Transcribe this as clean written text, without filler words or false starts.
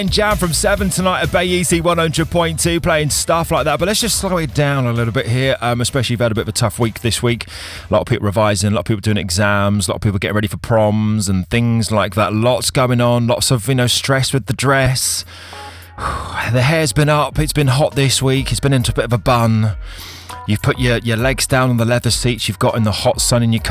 Jam from 7 tonight at Bay Easy 100.2, playing stuff like that. But let's just slow it down a little bit here, especially if you've had a bit of a tough week this week. A lot of people revising, a lot of people doing exams, a lot of people getting ready for proms and things like that. Lots going on, lots of, stress with the dress. The hair's been up, it's been hot this week, it's been into a bit of a bun. You've put your legs down on the leather seats you've got in the hot sun in your car.